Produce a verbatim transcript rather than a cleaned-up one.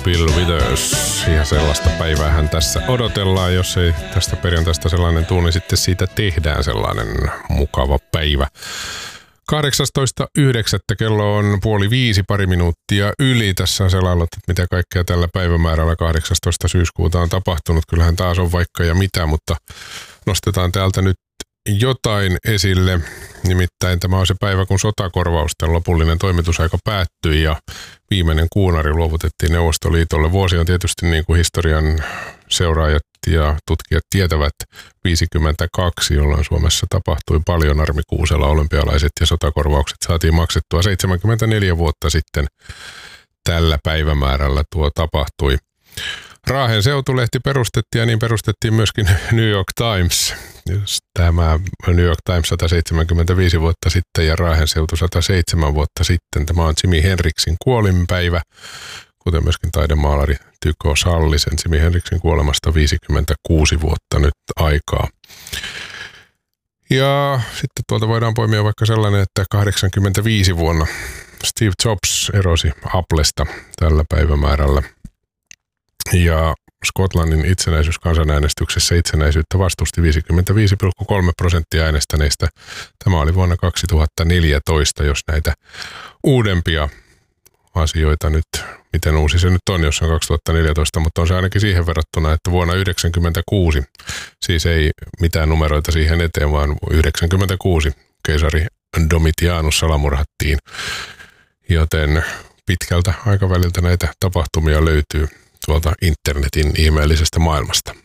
Bill Withers. Ihan sellaista päiväähän tässä odotellaan. Jos ei tästä perjantaista sellainen tuu, niin sitten siitä tehdään sellainen mukava päivä. kahdeksastoista yhdeksättä kello on puoli viisi, pari minuuttia yli. Tässä on selaillut, että mitä kaikkea tällä päivämäärällä kahdeksastoista syyskuuta on tapahtunut. Kyllähän taas on vaikka ja mitä, mutta nostetaan täältä nyt jotain esille. Nimittäin tämä on se päivä, kun sotakorvausten lopullinen toimitusaika päättyi ja viimeinen kuunari luovutettiin Neuvostoliitolle. Vuosi on tietysti, niin kuin historian seuraajat ja tutkijat tietävät, viisikymmentäkaksi, jolloin Suomessa tapahtui paljon. Armi Kuusela, olympialaiset ja sotakorvaukset saatiin maksettua seitsemänkymmentäneljä vuotta sitten. Tällä päivämäärällä tuo tapahtui. Raahen seutulehti perustettiin ja niin perustettiin myöskin New York Times. Tämä New York Times sata seitsemänkymmentäviisi vuotta sitten ja Raahen seutu sata seitsemän vuotta sitten. Tämä on Jimi Hendrixin kuolinpäivä, kuten myöskin taidemaalari Tycho Sallisen. Jimi Hendrixin kuolemasta viisikymmentäkuusi vuotta nyt aikaa. Ja sitten tuolta voidaan poimia vaikka sellainen, että kahdeksankymmentäviisi vuonna Steve Jobs erosi Applesta tällä päivämäärällä. Ja Skotlannin itsenäisyyskansanäänestyksessä itsenäisyyttä vastusti viisikymmentäviisi pilkku kolme prosenttia äänestäneistä. Tämä oli vuonna kaksituhattaneljätoista, jos näitä uudempia asioita nyt, miten uusi se nyt on, jos on kaksituhattaneljätoista, mutta on se ainakin siihen verrattuna, että vuonna yhdeksänkymmentäkuusi, siis ei mitään numeroita siihen eteen, vaan yhdeksänkymmentäkuusi keisari Domitianus salamurhattiin, joten pitkältä aikaväliltä näitä tapahtumia löytyy tuolta internetin ihmeellisestä maailmasta.